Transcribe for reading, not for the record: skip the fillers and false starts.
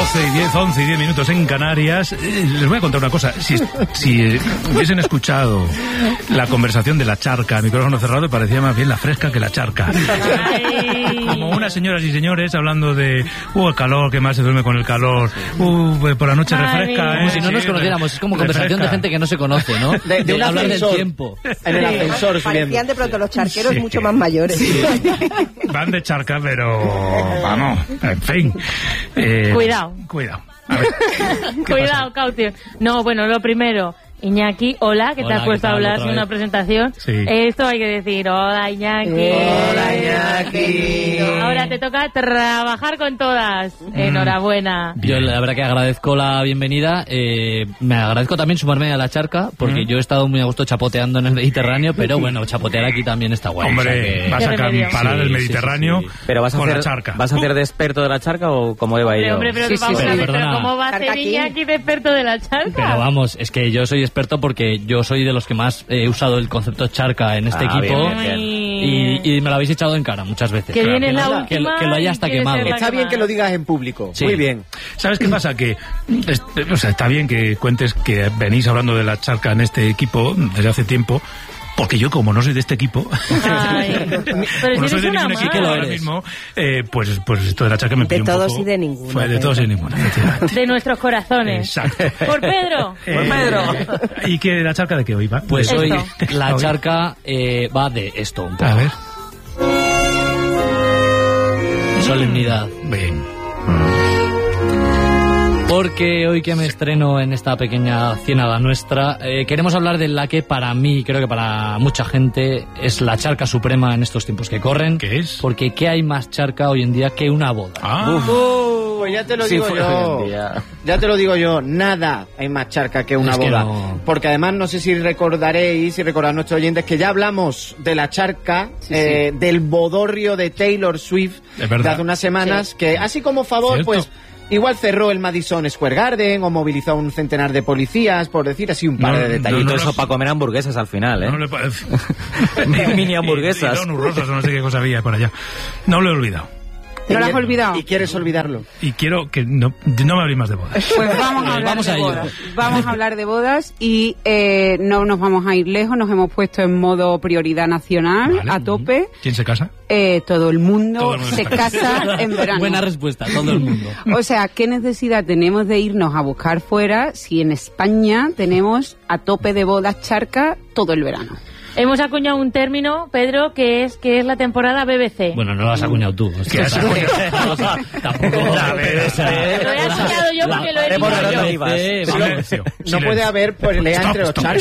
11 y 10 minutos en Canarias. Les voy a contar una cosa. Si hubiesen escuchado la conversación de la charca a micrófono cerrado, parecía más bien la fresca que la charca. Como unas señoras y señores hablando de el calor, que más se duerme con el calor, por la noche refresca. Como si no nos conociéramos. Es como conversación de gente que no se conoce, ¿no? De un hablar ascensor. del tiempo. En el ascensor. Parecían de pronto los charqueros mucho más mayores. Van de charca, pero vamos, en fin. Cuidado. A ver, Cuidado, caution. No, bueno, lo primero, Iñaki, hola, que te has puesto a hablar sin una presentación. Sí. Esto hay que decir, hola Iñaki. Hola, Iñaki. Ahora te toca trabajar con todas. Enhorabuena. Yo la verdad que agradezco la bienvenida. Me agradezco también sumarme a la charca, porque yo he estado muy a gusto chapoteando en el Mediterráneo, pero bueno, chapotear aquí también está guay. hombre, vas a parar el Mediterráneo Pero vas a con hacer, la charca. ¿vas a hacer de experto de la charca o cómo iba a ir? Hombre, pero Sí, vamos sí, a ver, perdona. pero ¿cómo va a Charca ser aquí. Iñaki de experto de la charca? Pero vamos, es que yo soy experto porque yo soy de los que más he usado el concepto charca en este equipo. bien. Y me lo habéis echado en cara muchas veces. Que viene la que última lo haya hasta y quiere quemado. ser la Está bien quemada. que lo digas en público. Sí. Muy bien. ¿Sabes qué pasa? Que está bien que cuentes que venís hablando de la charca en este equipo desde hace tiempo, porque yo, como no soy de este equipo, Ay, pero como no si soy eres de una ningún más. equipo ahora mismo, pues esto de la charca me De pilló un todos poco. y de ninguno, Fue de todos y de ninguna, efectivamente. De nuestros corazones. Exacto. Por Pedro. ¿Y que la charca de qué hoy va? Pues Esto. hoy la Hoy. charca va de esto un poco. A ver. Solemnidad. Bien. Porque hoy que me estreno en esta pequeña ciénaga nuestra, queremos hablar de la que para mí, creo que para mucha gente, es la charca suprema en estos tiempos que corren. ¿Qué es? Porque ¿qué hay más charca hoy en día que una boda? Pues ya te lo Sí, digo fue yo. hoy en día. Ya te lo digo yo. Nada hay más charca que una Es que boda. no. Porque además no sé si recordaréis, si recordáis nuestros oyentes, que ya hablamos de la charca, del bodorrio de Taylor Swift Es verdad. de hace unas semanas, que así como favor, Cierto. pues igual cerró el Madison Square Garden o movilizó a un centenar de policías, por decir así un par No, de Y detallitos. todo eso para comer hamburguesas al final, ¿eh? No le parece. Mini hamburguesas. Y donuts rosas o no sé qué cosa había por allá. No lo he olvidado. ¿No lo has olvidado? ¿Y quieres olvidarlo? Y quiero que no me habléis más de bodas. Pues vamos a hablar Vamos de a ello. bodas. Vamos a hablar de bodas y no nos vamos a ir lejos. Nos hemos puesto en modo prioridad nacional, Vale. a tope. ¿Quién se casa? Todo el mundo Todo el mundo se está casa en verano. Buena respuesta, todo el mundo. O sea, ¿qué necesidad tenemos de irnos a buscar fuera si en España tenemos a tope de bodas charca todo el verano? Hemos acuñado un término, Pedro, que es la temporada BBC. Bueno, no lo has acuñado tú. ¿Qué has acuñado? Tampoco. Lo he acuñado yo porque lo he Hemos dicho ganado yo. IVAs. Silencio. No puede haber pelea Stop, entre los stop. charcas.